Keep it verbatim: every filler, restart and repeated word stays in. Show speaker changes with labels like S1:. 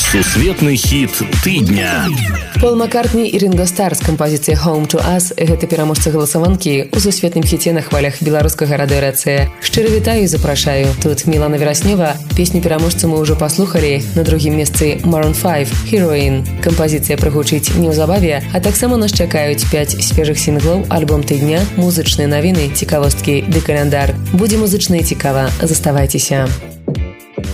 S1: Сусветны хіт тыдня.
S2: Пол Маккартні і Рінго Стар з кампазіцыяй «Home to Us» – гэта пераможцы галасаванкі ў сусветным хіце на хвалях беларускага радыёрацыя. Шчыра вітаю і запрашаю. Тут Мілана Вераснёва. Песню пераможцу мы ўжо паслухалі. На другім месцы Maroon five «Heroin». Кампазіцыя прагучыць неўзабаве, а таксама нас чакаюць пяць свежых сінглаў, альбом тыдня, музычныя навіны, цікавосткі ды каляндар. Будзе музычна і цікава. Заставайцеся.